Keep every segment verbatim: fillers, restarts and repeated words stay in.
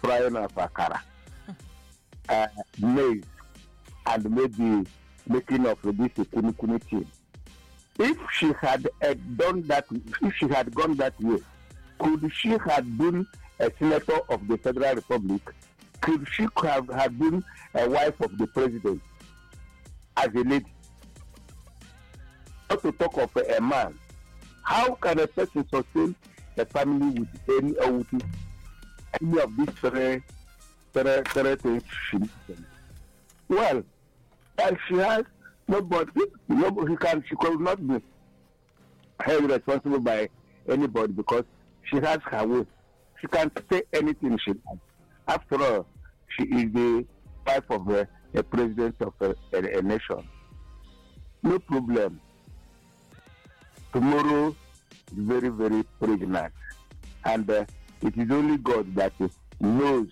frying of akara, uh, maize, and maybe making of this kuni thing. If she had uh, done that, if she had gone that way, could she have been a senator of the Federal Republic? Could she have, have been a wife of the president as a lady? Not to talk of a, a man. How can a person sustain a family with any or with any of these three, three, three things she needs? Well, and she has nobody, nobody can, she could not be held responsible by anybody because she has her way. She can't say anything she wants. After all, she is the wife of a, a president of a, a, a nation. No problem. Tomorrow is very, very pregnant. And uh, it is only God that knows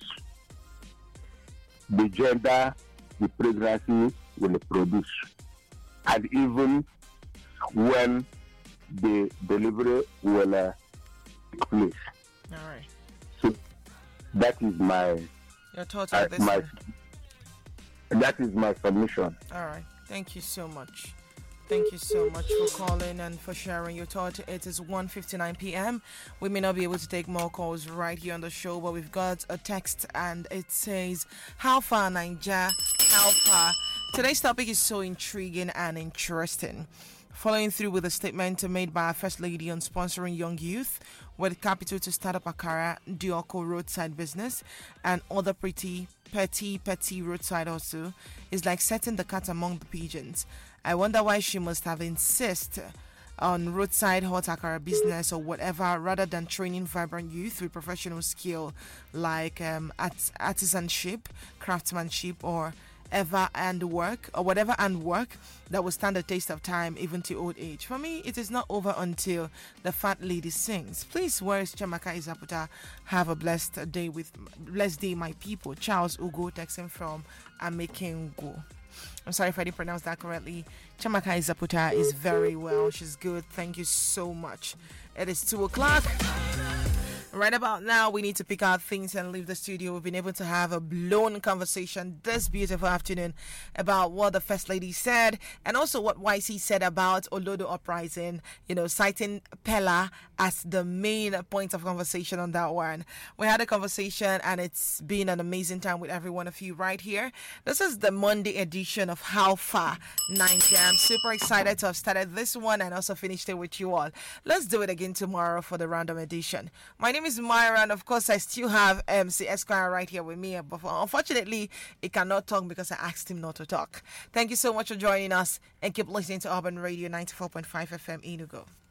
the gender the pregnancy will produce. And even when the delivery will uh, take place. All right. So that is my your thoughts on uh, this my one. That is my submission. All right. Thank you so much. Thank you so much for calling and for sharing your thought. It is one fifty-nine p.m. We may not be able to take more calls right here on the show, but we've got a text and it says, how far, Niger? How far? Today's topic is so intriguing and interesting. Following through with a statement made by our First Lady on sponsoring young youth with capital to start up Akara, Dioko roadside business, and other pretty petty, petty roadside also, is like setting the cat among the pigeons. I wonder why she must have insisted on roadside hot Akara business or whatever rather than training vibrant youth with professional skill like um, art- artisanship, craftsmanship, or ever and work or whatever and work that will stand the taste of time even to old age. For me, it is not over until the fat lady sings. Please, where is Chamaka Izaputa? Have a blessed day with blessed day, my people. Charles Ugo texting from Amekengo. I'm sorry if I didn't pronounce that correctly. Chamaka Izaputa is very well. She's good. Thank you so much. It is two o'clock. Right about now, we need to pick out things and leave the studio. We've been able to have a blown conversation this beautiful afternoon about what the First Lady said and also what Y C said about Olodo Uprising, you know, citing Pella as the main point of conversation on that one. We had a conversation and it's been an amazing time with every one of you right here. This is the Monday edition of How Far ninety. I'm super excited to have started this one and also finished it with you all. Let's do it again tomorrow for the random edition. My name is Myra, and of course, I still have M C Esquire right here with me. But unfortunately, he cannot talk because I asked him not to talk. Thank you so much for joining us, and keep listening to Urban Radio ninety-four point five F M Enugu.